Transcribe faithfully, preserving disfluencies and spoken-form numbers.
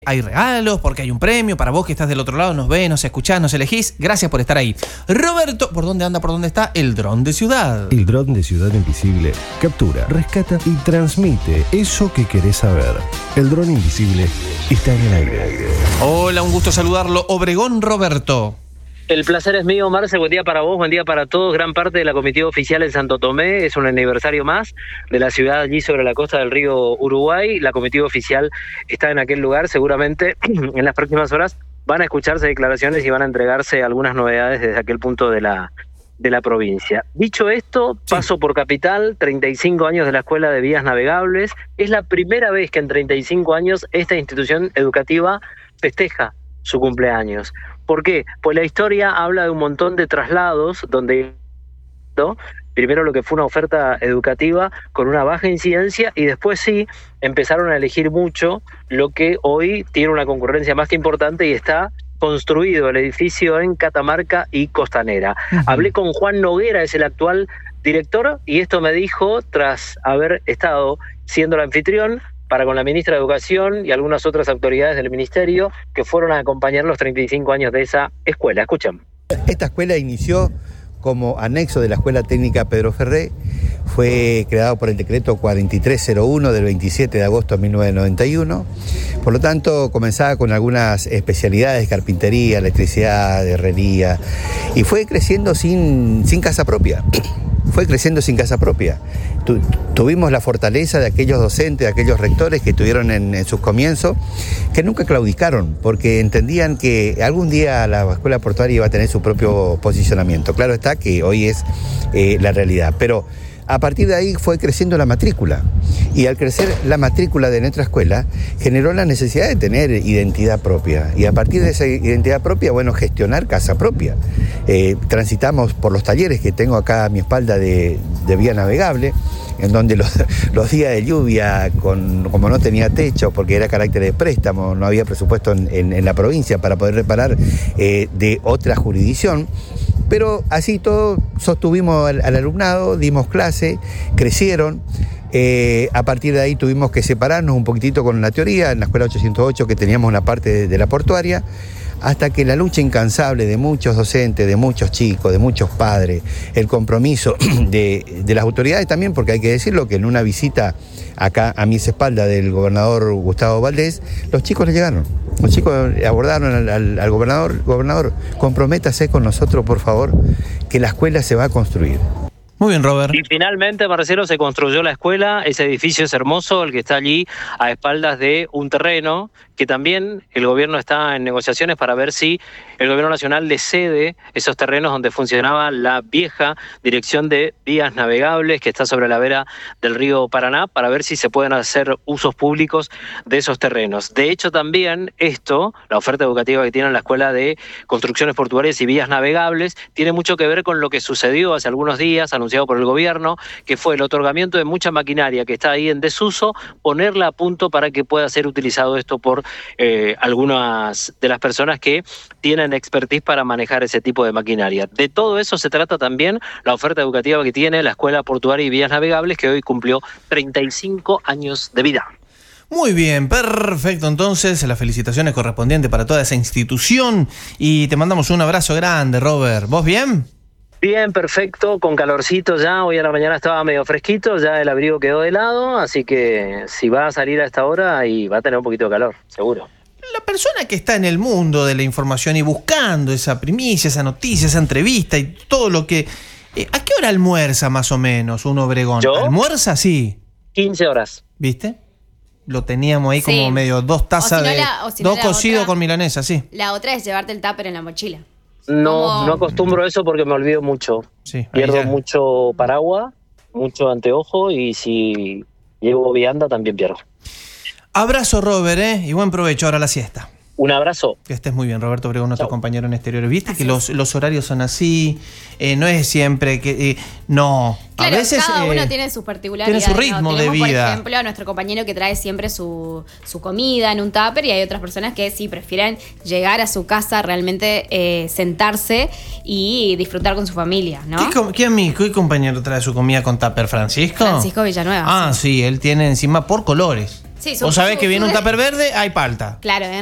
Hay regalos, porque hay un premio para vos que estás del otro lado, nos ves, nos escuchás, nos elegís. Gracias por estar ahí. Roberto, ¿por dónde anda? ¿Por dónde está? El dron de Ciudad. El dron de Ciudad Invisible captura, rescata y transmite eso que querés saber. El dron invisible está en el aire. Hola, un gusto saludarlo. Obregón Roberto. El placer es mío, Marce. Buen día para vos, buen día para todos. Gran parte de la comitiva oficial en Santo Tomé. Es un aniversario más de la ciudad allí sobre la costa del río Uruguay. La comitiva oficial está en aquel lugar. Seguramente en las próximas horas van a escucharse declaraciones y van a entregarse algunas novedades desde aquel punto de la, de la provincia. Dicho esto, sí. Paso por Capital, treinta y cinco años de la Escuela de Vías Navegables. Es la primera vez que en treinta y cinco años esta institución educativa festeja su cumpleaños. ¿Por qué? Pues la historia habla de un montón de traslados donde, ¿no? Primero lo que fue una oferta educativa con una baja incidencia y después sí empezaron a elegir mucho lo que hoy tiene una concurrencia más que importante y está construido el edificio en Catamarca y Costanera. Uh-huh. Hablé con Juan Noguera, es el actual director, y esto me dijo tras haber estado siendo el anfitrión para con la ministra de Educación y algunas otras autoridades del ministerio que fueron a acompañar los treinta y cinco años de esa escuela. Escuchamos. Esta escuela inició como anexo de la Escuela Técnica Pedro Ferré, fue creado por el decreto cuarenta y tres cero uno del veintisiete de agosto de mil novecientos noventa y uno, por lo tanto comenzaba con algunas especialidades, carpintería, electricidad, herrería, y fue creciendo sin, sin casa propia. Fue creciendo sin casa propia. Tu, tuvimos la fortaleza de aquellos docentes, de aquellos rectores que tuvieron en, en sus comienzos, que nunca claudicaron, porque entendían que algún día la escuela portuaria iba a tener su propio posicionamiento. Claro está que hoy es eh, la realidad, pero a partir de ahí fue creciendo la matrícula, y al crecer la matrícula de nuestra escuela generó la necesidad de tener identidad propia, y a partir de esa identidad propia, bueno, gestionar casa propia. Eh, transitamos por los talleres que tengo acá a mi espalda de, de vía navegable, en donde los, los días de lluvia, con, como no tenía techo, porque era carácter de préstamo, no había presupuesto en, en, en la provincia para poder reparar eh, de otra jurisdicción, pero así todo sostuvimos al, al alumnado, dimos clase, crecieron. Eh, a partir de ahí tuvimos que separarnos un poquitito con la teoría, en la escuela ochocientos ocho que teníamos una parte de, de la portuaria, hasta que la lucha incansable de muchos docentes, de muchos chicos, de muchos padres, el compromiso de, de las autoridades también, porque hay que decirlo que en una visita acá a mis espaldas del gobernador Gustavo Valdés, los chicos le llegaron. Los chicos abordaron al, al, al gobernador, gobernador, comprométase con nosotros, por favor, que la escuela se va a construir. Muy bien, Robert. Y finalmente, Marcelo, se construyó la escuela. Ese edificio es hermoso, el que está allí a espaldas de un terreno que también el gobierno está en negociaciones para ver si el gobierno nacional le cede esos terrenos donde funcionaba la vieja dirección de vías navegables que está sobre la vera del río Paraná, para ver si se pueden hacer usos públicos de esos terrenos. De hecho, también esto, la oferta educativa que tiene la Escuela de Construcciones Portuarias y Vías Navegables, tiene mucho que ver con lo que sucedió hace algunos días, anunciado por el gobierno, que fue el otorgamiento de mucha maquinaria que está ahí en desuso, ponerla a punto para que pueda ser utilizado esto por eh, algunas de las personas que tienen expertise para manejar ese tipo de maquinaria. De todo eso se trata también la oferta educativa que tiene la Escuela Portuaria y Vías Navegables, que hoy cumplió treinta y cinco años de vida. Muy bien, perfecto. Entonces, las felicitaciones correspondientes para toda esa institución y te mandamos un abrazo grande, Robert. ¿Vos bien? Bien, perfecto, con calorcito ya. Hoy a la mañana estaba medio fresquito, ya el abrigo quedó de lado, así que si va a salir a esta hora y va a tener un poquito de calor, seguro. La persona que está en el mundo de la información y buscando esa primicia, esa noticia, esa entrevista y todo lo que... Eh, ¿A qué hora almuerza más o menos un Obregón? ¿Yo? ¿Almuerza? Sí. quince horas. ¿Viste? Lo teníamos ahí, sí, como medio dos tazas si no de... La, si dos no cocidos con milanesa, sí. La otra es llevarte el tupper en la mochila. No, Como... no acostumbro eso porque me olvido mucho. Sí, Pierdo ya. mucho paraguas, mucho anteojo y si llevo vianda también pierdo. Abrazo, Robert, ¿eh? Y buen provecho ahora la siesta. Un abrazo. Que estés muy bien, Roberto Obregón, nuestro Chau. compañero en exteriores. ¿Viste que los, los horarios son así? Eh, no es siempre que... Eh, no, claro, a veces... cada uno eh, tiene su particularidad. Tiene su ritmo, ¿no? de Tenemos, vida. por ejemplo, a nuestro compañero que trae siempre su, su comida en un tupper, y hay otras personas que sí prefieren llegar a su casa, realmente eh, sentarse y disfrutar con su familia, ¿no? ¿Qué, ¿Qué amigo, qué compañero trae su comida con tupper? ¿Francisco? Francisco Villanueva. Ah, sí. sí, él tiene encima por colores. Sí, su- Vos sabés su- que viene su- un tupper verde, hay palta. Claro,